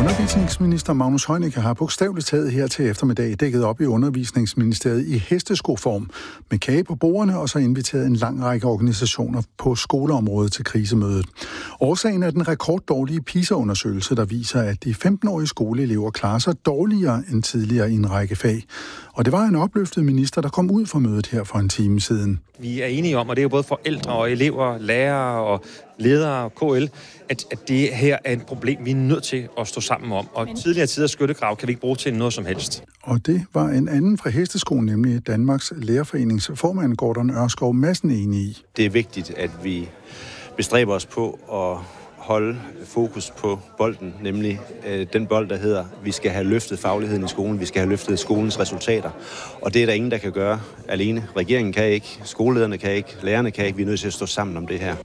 Undervisningsminister Magnus Heunicke har bogstaveligt taget her til eftermiddag dækket op i Undervisningsministeriet i hesteskoform med kage på bordene og så inviteret en lang række organisationer på skoleområdet til krisemødet. Årsagen er den rekorddårlige PISA-undersøgelse, der viser, at de 15-årige skoleelever klarer sig dårligere end tidligere i en række fag. Og det var en opløftet minister, der kom ud fra mødet her for en time siden. Vi er enige om, og det er jo både forældre og elever, lærere og ledere og KL, at det her er et problem, vi er nødt til at stå sammen om. Og tidligere tiders skyttegrav kan vi ikke bruge til noget som helst. Og det var en anden fra hesteskoen, nemlig Danmarks Lærerforenings formand Gordon Ørskov Madsen enig i. Det er vigtigt, at vi bestræber os på at holde fokus på bolden, nemlig den bold, der hedder, vi skal have løftet fagligheden i skolen, vi skal have løftet skolens resultater. Og det er der ingen, der kan gøre alene. Regeringen kan ikke, skolelederne kan ikke, lærerne kan ikke. Vi er nødt til at stå sammen om det her.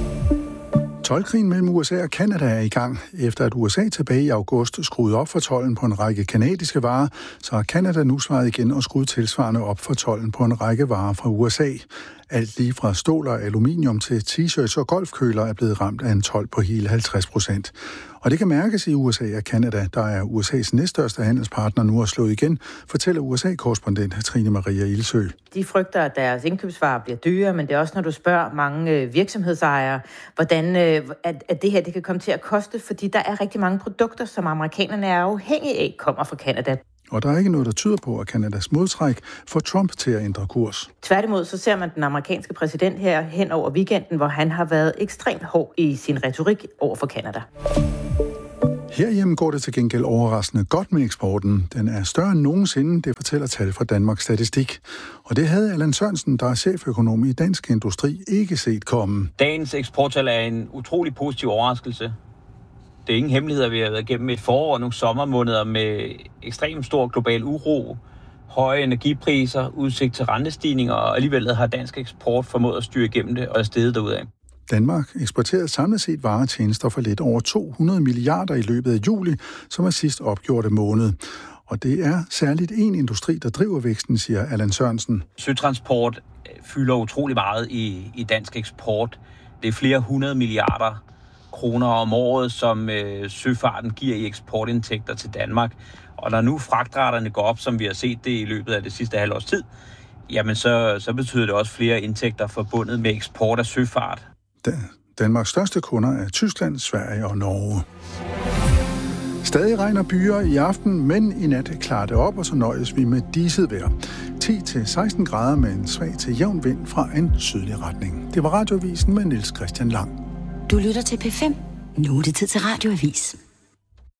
Toldkrigen mellem USA og Canada er i gang. Efter at USA tilbage i august skruede op for tolden på en række kanadiske varer, så har Canada nu svaret igen og skruet tilsvarende op for tolden på en række varer fra USA. Alt lige fra stål og aluminium til t-shirts og golfkøler er blevet ramt af en told på hele 50%. Og det kan mærkes i USA og Canada, der er USA's næststørste handelspartner nu er slået igen, fortæller USA-korrespondent Trine Maria Ilsø. De frygter, at deres indkøbsvarer bliver dyre, men det er også, når du spørger mange virksomhedsejere, hvordan at det her det kan komme til at koste, fordi der er rigtig mange produkter, som amerikanerne er afhængige af, kommer fra Canada. Og der er ikke noget, der tyder på, at Kanadas modtræk får Trump til at ændre kurs. Tværtimod så ser man den amerikanske præsident her hen over weekenden, hvor han har været ekstremt hård i sin retorik over for Canada. Herhjemme går det til gengæld overraskende godt med eksporten. Den er større end nogensinde, det fortæller tal fra Danmarks Statistik. Og det havde Allan Sørensen, der er cheføkonom i Dansk Industri, ikke set komme. Dagens eksporttal er en utrolig positiv overraskelse. Det er ingen hemmelighed, at vi har været igennem et forår og nogle sommermåneder med ekstremt stor global uro, høje energipriser, udsigt til rentestigninger, og alligevel har dansk eksport formået at styre igennem det og er steget derudaf. Danmark eksporterede samlet set varer og tjenester for lidt over 200 milliarder i løbet af juli, som er sidst opgjorte måned. Og det er særligt en industri, der driver væksten, siger Allan Sørensen. Søtransport fylder utrolig meget i dansk eksport. Det er flere 100 milliarder kroner om året, som søfarten giver i eksportindtægter til Danmark. Og når nu fragtraterne går op, som vi har set det i løbet af det sidste halvårs tid, jamen så betyder det også flere indtægter forbundet med eksport af søfart. Danmarks største kunder er Tyskland, Sverige og Norge. Stadig regner byer i aften, men i nat klarer det op, og så nøjes vi med diset vejr. 10-16 grader med en svag til jævn vind fra en sydlig retning. Det var Radioavisen med Niels Christian Lang. Du lytter til P5. Nu er det tid til Radioavis.